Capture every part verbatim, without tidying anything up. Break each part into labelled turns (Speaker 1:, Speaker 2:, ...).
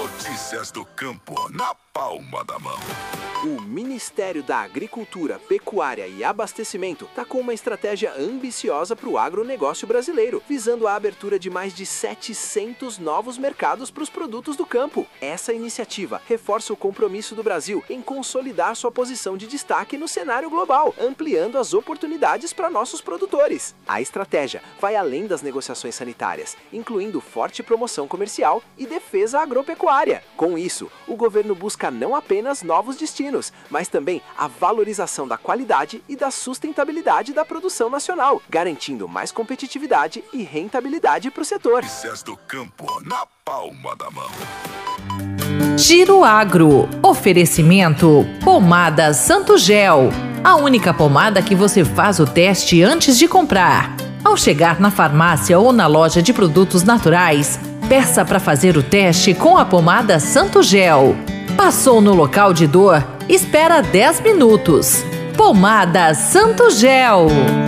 Speaker 1: Notícias do campo na palma da mão.
Speaker 2: O Ministério da Agricultura, Pecuária e Abastecimento está com uma estratégia ambiciosa para o agronegócio brasileiro, visando a abertura de mais de setecentos novos mercados para os produtos do campo. Essa iniciativa reforça o compromisso do Brasil em consolidar sua posição de destaque no cenário global, ampliando as oportunidades para nossos produtores. A estratégia vai além das negociações sanitárias, incluindo forte promoção comercial e defesa agropecuária. Com isso, o governo busca não apenas novos destinos, mas também a valorização da qualidade e da sustentabilidade da produção nacional, garantindo mais competitividade e rentabilidade para o setor.
Speaker 1: Notícias do campo na palma da mão.
Speaker 3: Giro Agro. Oferecimento Pomada Santo Gel. A única pomada que você faz o teste antes de comprar. Ao chegar na farmácia ou na loja de produtos naturais, peça para fazer o teste com a pomada Santo Gel. Passou no local de dor? Espera dez minutos. Pomada Santo Gel.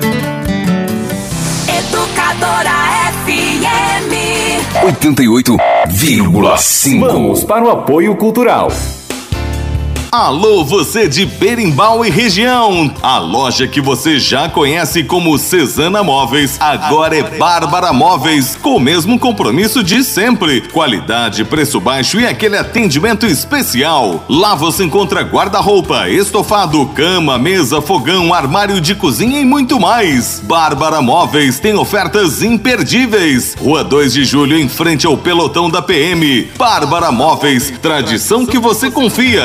Speaker 4: Educadora F M
Speaker 5: oitenta e oito vírgula cinco.
Speaker 6: Vamos para o apoio cultural.
Speaker 7: Alô, você de Berimbau e região! A loja que você já conhece como Cesana Móveis, agora é Bárbara Móveis, com o mesmo compromisso de sempre. Qualidade, preço baixo e aquele atendimento especial. Lá você encontra guarda-roupa, estofado, cama, mesa, fogão, armário de cozinha e muito mais. Bárbara Móveis tem ofertas imperdíveis. Rua dois de julho, em frente ao pelotão da P M. Bárbara Móveis, tradição que você confia.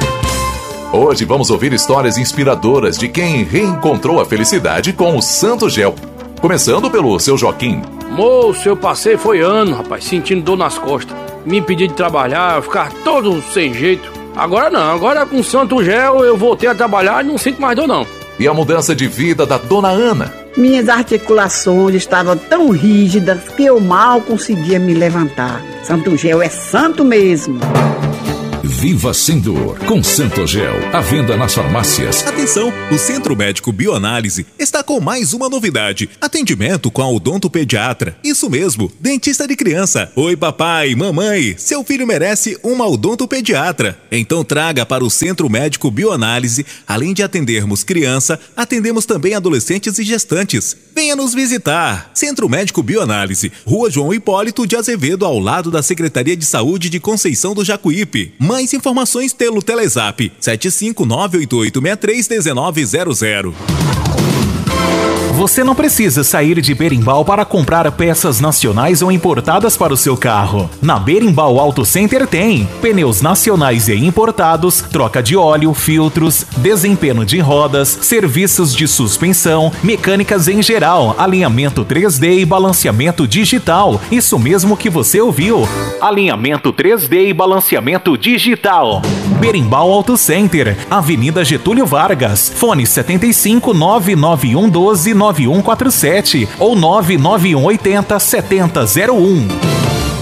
Speaker 8: Hoje vamos ouvir histórias inspiradoras de quem reencontrou a felicidade com o Santo Gel. Começando pelo seu Joaquim.
Speaker 9: Moço, eu passei foi ano, rapaz, sentindo dor nas costas. Me impedi de trabalhar, ficar todo sem jeito. Agora não, agora com o Santo Gel eu voltei a trabalhar e não sinto mais dor não.
Speaker 8: E a mudança de vida da dona Ana.
Speaker 10: Minhas articulações estavam tão rígidas que eu mal conseguia me levantar. Santo Gel é santo mesmo.
Speaker 11: Viva sem dor com Santo Gel, à venda nas farmácias.
Speaker 12: Atenção, o Centro Médico Bioanálise está com mais uma novidade. Atendimento com a odontopediatra. Isso mesmo, dentista de criança. Oi papai, mamãe, seu filho merece uma odontopediatra. Então traga para o Centro Médico Bioanálise. Além de atendermos criança, atendemos também adolescentes e gestantes. Venha nos visitar. Centro Médico Bioanálise, Rua João Hipólito de Azevedo, ao lado da Secretaria de Saúde de Conceição do Jacuípe. Mais informações pelo Telezap sete cinco nove oito oito seis três um nove zero zero.
Speaker 13: Você não precisa sair de Berimbau para comprar peças nacionais ou importadas para o seu carro. Na Berimbau Auto Center tem pneus nacionais e importados, troca de óleo, filtros, desempenho de rodas, serviços de suspensão, mecânicas em geral, alinhamento três D e balanceamento digital. Isso mesmo que você ouviu. Alinhamento três D e balanceamento digital. Berimbau Auto Center, Avenida Getúlio Vargas, fone setenta e cinco, nove nove um um doze, nove um quatro sete ou nove nove um oitenta, setenta zero um.